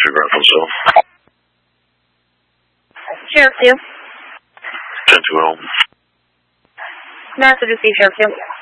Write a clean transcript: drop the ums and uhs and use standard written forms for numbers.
figure out himself. Sheriff 2. 10-2 at home. Master to see Sheriff 2.